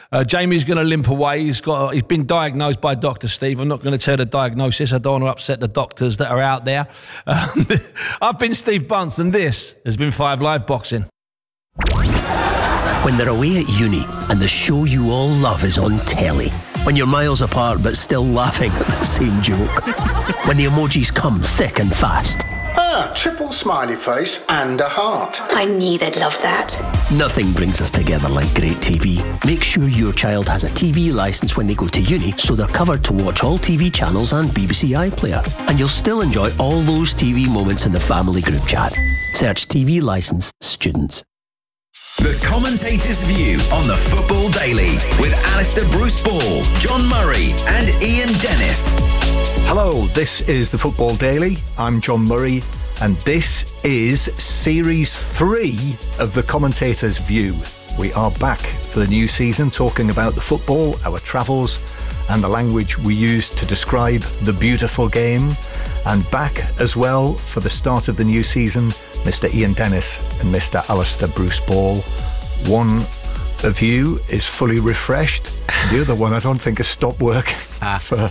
Jamie's going to limp away. He's been diagnosed by Dr. Steve. I'm not going to tell the diagnosis. I don't want to upset the doctors that are out there. I've been Steve Bunce, and this has been 5 Live Boxing. When they're away at uni and the show you all love is on telly. When you're miles apart but still laughing at the same joke. When the emojis come thick and fast. Triple smiley face and a heart. I knew they'd love that. Nothing brings us together like great TV. Make sure your child has a TV licence when they go to uni so they're covered to watch all TV channels and BBC iPlayer. And you'll still enjoy all those TV moments in the family group chat. Search TV licence students. The Commentator's View on the Football Daily with Alistair Bruce Ball, John Murray and Ian Dennis. Hello, this is the Football Daily. I'm John Murray and this is Series 3 of the Commentator's View. We are back for the new season talking about the football, our travels and the language we use to describe the beautiful game. And back as well for the start of the new season, Mr. Ian Dennis and Mr. Alistair Bruce Ball. One of you is fully refreshed. The other one I don't think has stopped working for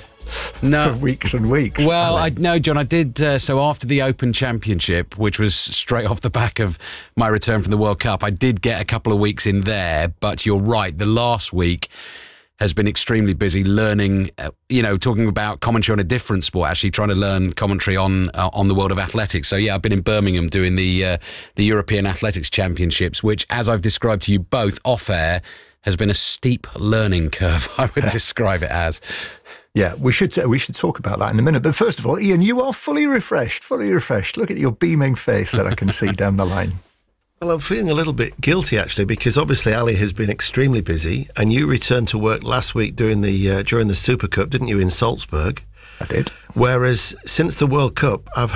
weeks and weeks. Well, no, John, I did. So after the Open Championship, which was straight off the back of my return from the World Cup, I did get a couple of weeks in there. But you're right, the last week has been extremely busy learning, talking about commentary on a different sport, actually trying to learn commentary on the world of athletics. So, yeah, I've been in Birmingham doing the European Athletics Championships, which, as I've described to you both off-air, has been a steep learning curve, I would describe it as. Yeah, we should talk about that in a minute. But first of all, Ian, you are fully refreshed. Look at your beaming face that I can see down the line. Well, I'm feeling a little bit guilty, actually, because obviously Ali has been extremely busy, and you returned to work last week during the Super Cup, didn't you, in Salzburg? I did. Whereas since the World Cup, I've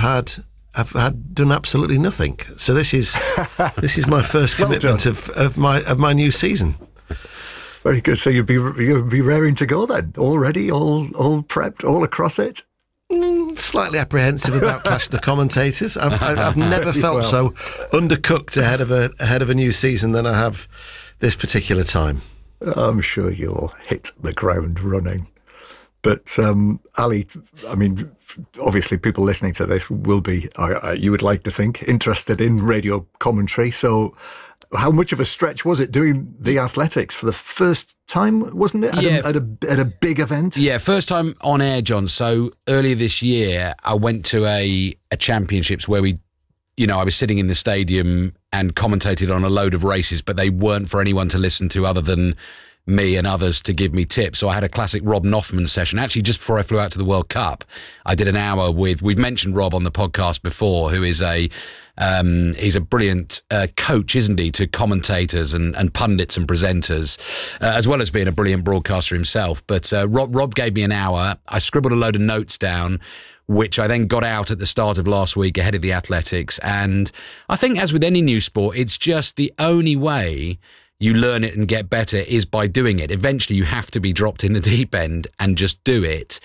done absolutely nothing. So this is my first commitment of my new season. Very good. So you'd be raring to go then, all ready, all prepped, all across it. Slightly apprehensive about Clash of the Commentators. I've never felt so undercooked ahead of a new season than I have this particular time. I'm sure you'll hit the ground running. But Ali, I mean, obviously people listening to this will be, you would like to think, interested in radio commentary. So how much of a stretch was it doing the athletics for the first time, wasn't it? At a big event? Yeah, first time on air, John. So earlier this year, I went to a championships where I was sitting in the stadium and commentated on a load of races, but they weren't for anyone to listen to other than me and others to give me tips. So I had a classic Rob Noffman session. Actually, just before I flew out to the World Cup, I did an hour we've mentioned Rob on the podcast before, who is he's a brilliant coach, isn't he, to commentators and pundits and presenters, as well as being a brilliant broadcaster himself. But Rob gave me an hour. I scribbled a load of notes down, which I then got out at the start of last week ahead of the athletics. And I think, as with any new sport, it's just the only way you learn it and get better is by doing it. Eventually, you have to be dropped in the deep end and just do it.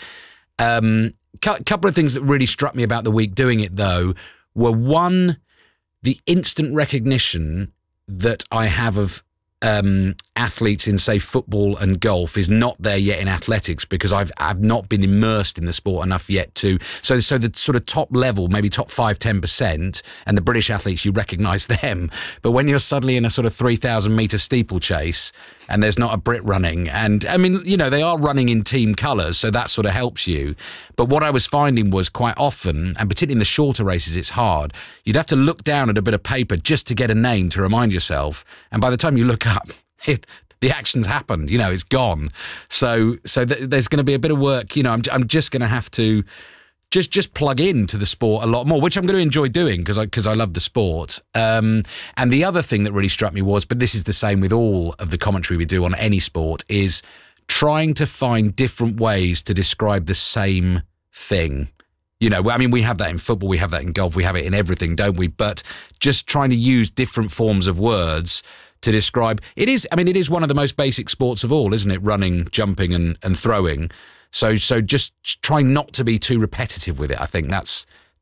Couple of things that really struck me about the week doing it, though, were one, the instant recognition that I have of athletes in, say, football and golf is not there yet in athletics, because I've not been immersed in the sport enough yet to. So the sort of top level, maybe top 5-10%, and the British athletes, you recognise them. But when you're suddenly in a sort of 3,000 metre steeplechase and there's not a Brit running, and I mean, they are running in team colours, so that sort of helps you. But what I was finding was quite often, and particularly in the shorter races, it's hard. You'd have to look down at a bit of paper just to get a name to remind yourself. And by the time you look up, the action's happened, it's gone. So there's going to be a bit of work. I'm just going to have to just plug into the sport a lot more, which I'm going to enjoy doing because I love the sport. And the other thing that really struck me was, but this is the same with all of the commentary we do on any sport, is trying to find different ways to describe the same thing. We have that in football, we have that in golf, we have it in everything, don't we? But just trying to use different forms of words to describe it is one of the most basic sports of all, isn't it? Running, jumping and throwing. So just try not to be too repetitive with it. I think that's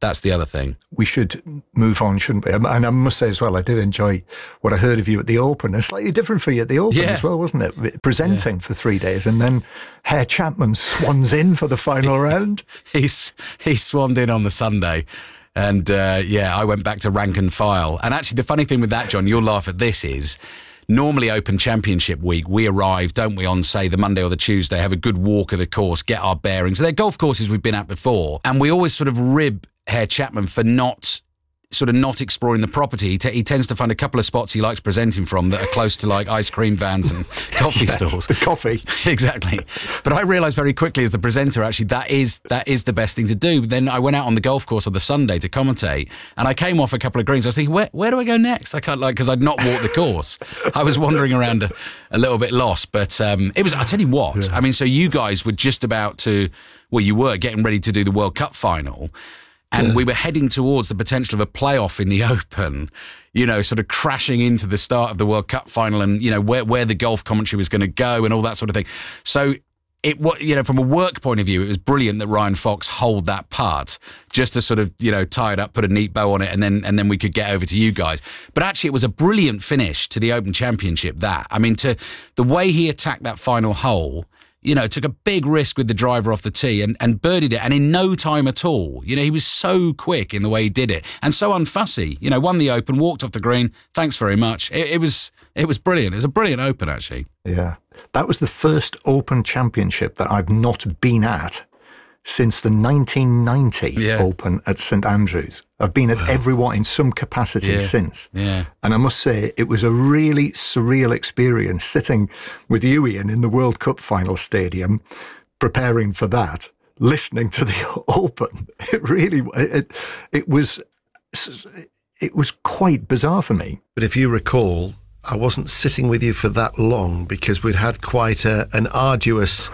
That's the other thing. We should move on, shouldn't we? And I must say as well, I did enjoy what I heard of you at the Open. It's slightly different for you at the Open as well, wasn't it? Presenting for 3 days, and then Herr Chapman swans in for the final round. He swanned in on the Sunday. And I went back to rank and file. And actually, the funny thing with that, John, you'll laugh at this, is normally Open Championship week, we arrive, don't we, on, say, the Monday or the Tuesday, have a good walk of the course, get our bearings. They're golf courses we've been at before. And we always sort of rib Herr Chapman for not exploring the property. He tends to find a couple of spots he likes presenting from that are close to like ice cream vans and coffee stalls. The coffee. Exactly. But I realised very quickly as the presenter, actually, that is the best thing to do. Then I went out on the golf course on the Sunday to commentate, and I came off a couple of greens. I was thinking, where do I go next? I can't, because I'd not walked the course. I was wandering around a little bit lost. But it was, I tell you what, I mean, so you guys were just about to, well, you were getting ready to do the World Cup final. And we were heading towards the potential of a playoff in the Open, sort of crashing into the start of the World Cup final and, where the golf commentary was going to go and all that sort of thing. So, from a work point of view, it was brilliant that Ryan Fox holed that putt just to sort of, tie it up, put a neat bow on it, and then we could get over to you guys. But actually, it was a brilliant finish to the Open Championship, that. I mean, to the way he attacked that final hole, took a big risk with the driver off the tee and birdied it, and in no time at all. He was so quick in the way he did it and so unfussy. Won the Open, walked off the green. Thanks very much. It was brilliant. It was a brilliant Open, actually. Yeah. That was the first Open Championship that I've not been at since the 1990 Open at St Andrews. I've been at every one in some capacity since. Yeah. And I must say, it was a really surreal experience sitting with you, Ian, in the World Cup final stadium, preparing for that, listening to the Open. It really, it was quite bizarre for me. But if you recall, I wasn't sitting with you for that long because we'd had quite an arduous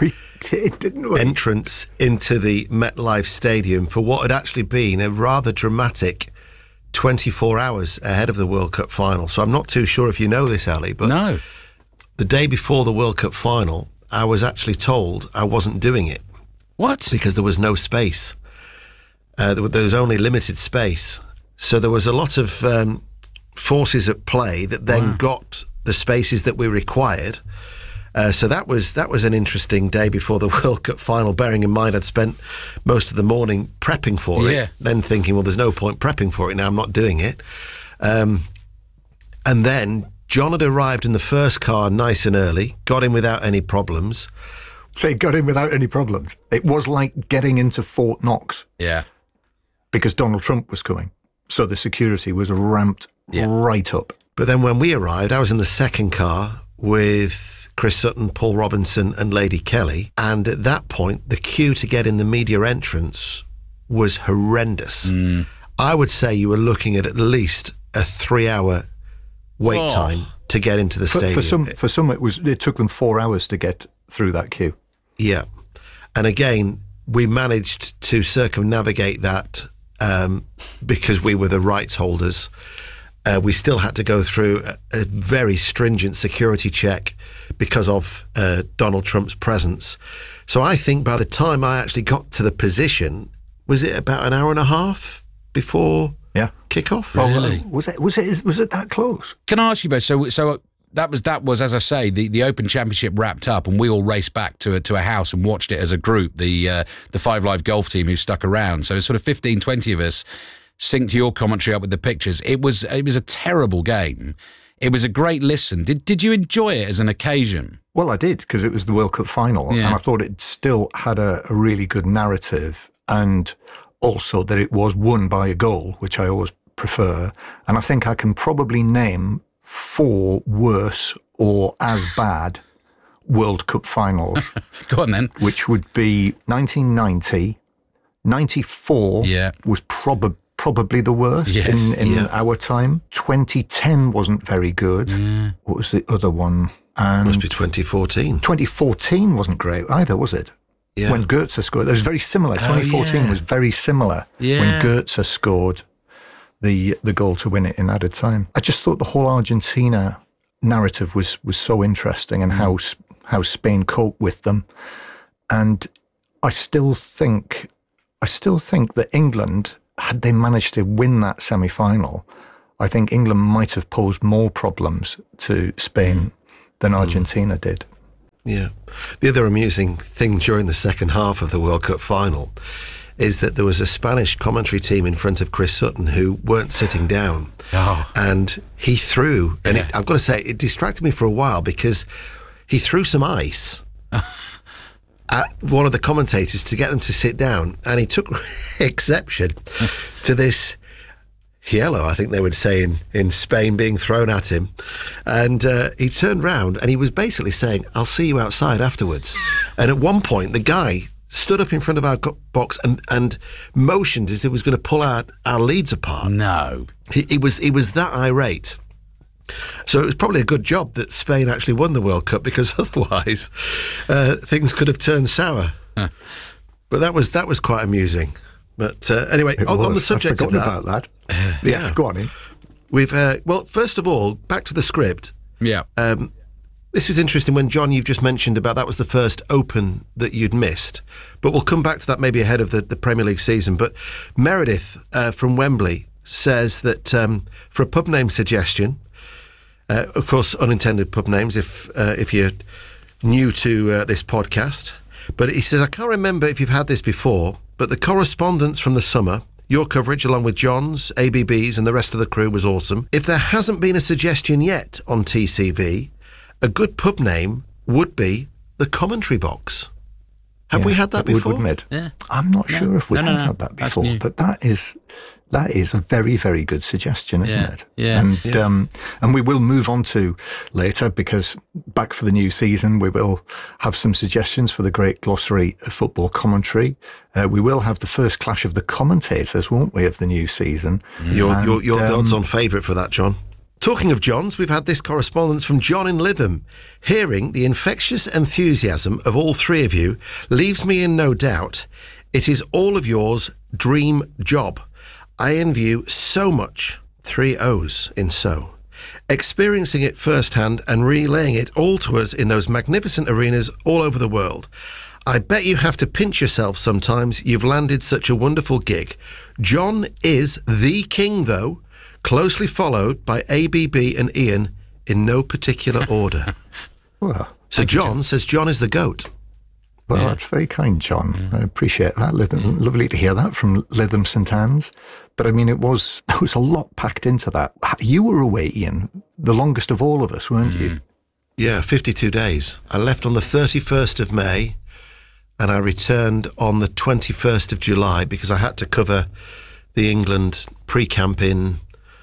entrance into the MetLife Stadium for what had actually been a rather dramatic 24 hours ahead of the World Cup final. So I'm not too sure if you know this, Ali, but no. The day before the World Cup final, I was actually told I wasn't doing it. What? Because there was no space. There was only limited space. So there was a lot of forces at play that then got the spaces that we required. So that was an interesting day before the World Cup final, bearing in mind I'd spent most of the morning prepping for it, then thinking, well, there's no point prepping for it now, I'm not doing it. And then John had arrived in the first car nice and early, got in without any problems. So he got in without any problems. It was like getting into Fort Knox. Yeah. Because Donald Trump was coming. So the security was ramped right up. But then when we arrived, I was in the second car with Chris Sutton, Paul Robinson and Lady Kelly. And at that point, the queue to get in the media entrance was horrendous. I would say you were looking at least a 3-hour wait time to get into the stadium. For some, it took them 4 hours to get through that queue. Yeah. And again, we managed to circumnavigate that because we were the rights holders. We still had to go through a very stringent security check because of Donald Trump's presence. So I think by the time I actually got to the position, was it about an hour and a half before kickoff? Really? Was it that close? Can I ask you both? So that was as I say, the Open Championship wrapped up, and we all raced back to a house and watched it as a group. The Five Live golf team who stuck around. So sort of 15, 20 of us synced your commentary up with the pictures. It was a terrible game. It was a great listen. Did you enjoy it as an occasion? Well, I did, because it was the World Cup final, and I thought it still had a really good narrative, and also that it was won by a goal, which I always prefer. And I think I can probably name 4 worse or as bad World Cup finals. Go on then. Which would be 1990, 94 was probably the worst in our time. 2010 wasn't very good. Yeah. What was the other one? And must be 2014. 2014 wasn't great either, was it? Yeah. When Goetze scored. It was very similar. 2014 was very similar when Goetze scored the goal to win it in added time. I just thought the whole Argentina narrative was so interesting, and how Spain coped with them. And I still think that England had they managed to win that semi-final, I think England might have posed more problems to Spain than Argentina did. Yeah. The other amusing thing during the second half of the World Cup final is that there was a Spanish commentary team in front of Chris Sutton who weren't sitting down. Oh. And he threw, and I've got to say, it distracted me for a while because he threw some ice at one of the commentators to get them to sit down. And he took exception to this yellow, I think they would say in Spain, being thrown at him. And he turned round and he was basically saying, I'll see you outside afterwards. And at one point, the guy stood up in front of our box and motioned as if he was going to pull our leads apart. No. He was that irate. So it was probably a good job that Spain actually won the World Cup, because otherwise things could have turned sour. But that was quite amusing. But anyway, on the subject of that, about that. Yes, go on in. We've well, first of all, back to the script. Yeah. This was interesting when, John, you've just mentioned about that was the first Open that you'd missed. But we'll come back to that maybe ahead of the Premier League season. But Meredith from Wembley says that for a pub name suggestion, of course, unintended pub names if you're new to this podcast. But he says, I can't remember if you've had this before, but the correspondence from the summer, your coverage along with John's, ABB's and the rest of the crew was awesome. If there hasn't been a suggestion yet on TCV, a good pub name would be the Commentary Box. Have we had that before? Yeah. I'm not sure if we have had that before, but that is a very, very good suggestion, isn't it? Yeah. And we will move on to later, because back for the new season, we will have some suggestions for the great glossary of football commentary. We will have the first clash of the commentators, won't we, of the new season? You're the odds-on favourite for that, John. Talking of Johns, we've had this correspondence from John in Lytham. Hearing the infectious enthusiasm of all three of you leaves me in no doubt it is all of yours dream job. I envy you so much, 3 O's in so. Experiencing it firsthand and relaying it all to us in those magnificent arenas all over the world. I bet you have to pinch yourself sometimes. You've landed such a wonderful gig. John is the king, though, closely followed by ABB and Ian in no particular order. Well, so John says John is the GOAT. Well, that's very kind, John. I appreciate that. Lovely to hear that from Lytham St Anne's. But I mean, there was a lot packed into that. You were away, Ian, the longest of all of us, weren't you? Yeah, 52 days. I left on the 31st of May and I returned on the 21st of July because I had to cover the England pre-camp in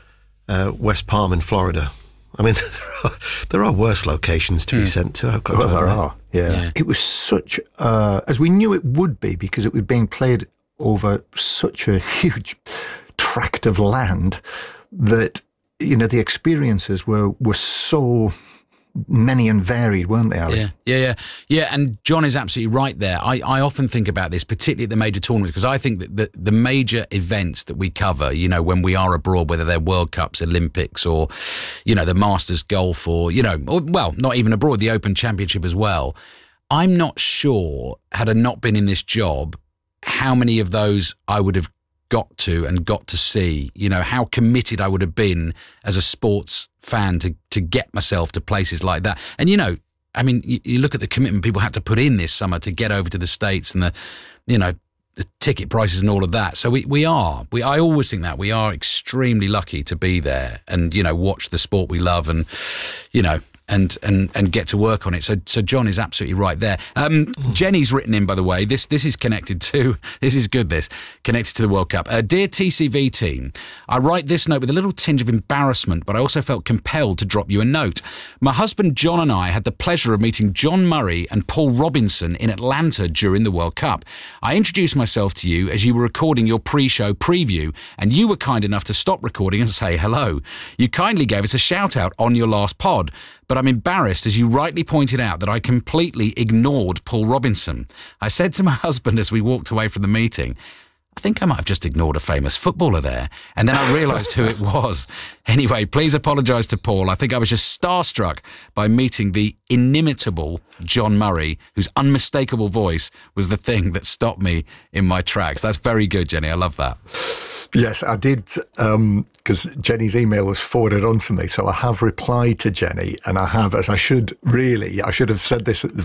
West Palm in Florida. I mean, there are worse locations to be sent to. There are. Yeah. It was such, as we knew it would be, because it was being played over such a huge tract of land, that, you know, the experiences were so many and varied, weren't they, Ali? Yeah. And John is absolutely right there. I often think about this, particularly at the major tournaments, because I think that the major events that we cover, you know, when we are abroad, whether they're World Cups, Olympics, or, you know, the Masters Golf, or, you know, not even abroad, the Open Championship as well. I'm not sure, had I not been in this job, how many of those I would have got to see, you know, how committed I would have been as a sports fan to get myself to places like that. And, you know, I mean, you look at the commitment people had to put in this summer to get over to the States, and the ticket prices and all of that. So I always think that we are extremely lucky to be there and, you know, watch the sport we love and, you know, and get to work on it. So John is absolutely right there. Jenny's written in, by the way, this is connected to the World Cup. Dear TCV team, I write this note with a little tinge of embarrassment, but I also felt compelled to drop you a note. My husband John and I had the pleasure of meeting John Murray and Paul Robinson in Atlanta during the World Cup. I introduced myself to you as you were recording your pre-show preview, and you were kind enough to stop recording and say hello. You kindly gave us a shout out on your last pod, but I'm embarrassed, as you rightly pointed out, that I completely ignored Paul Robinson. I said to my husband as we walked away from the meeting, I think I might have just ignored a famous footballer there. And then I realised who it was. Anyway, please apologise to Paul. I think I was just starstruck by meeting the inimitable John Murray, whose unmistakable voice was the thing that stopped me in my tracks. That's very good, Jenny. I love that. Yes, I did, because Jenny's email was forwarded on to me, so I have replied to Jenny, and I have, as I should have said this at the